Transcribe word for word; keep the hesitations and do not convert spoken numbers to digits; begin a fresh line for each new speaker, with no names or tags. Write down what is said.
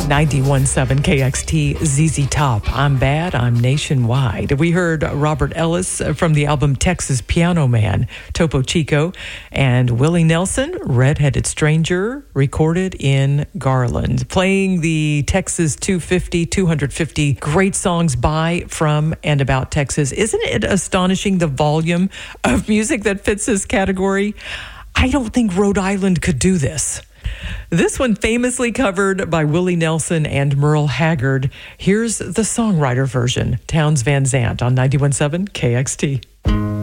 ninety-one point seven K X T, Z Z Top. I'm Bad, I'm Nationwide. We heard Robert Ellis from the album Texas Piano Man, Topo Chico, and Willie Nelson, Red-Headed Stranger, recorded in Garland. Playing the Texas two fifty, two fifty great songs by, from, and about Texas. Isn't it astonishing the volume of music that fits this category? I don't think Rhode Island could do this. This one famously covered by Willie Nelson and Merle Haggard. Here's the songwriter version, Townes Van Zandt on ninety-one point seven K X T.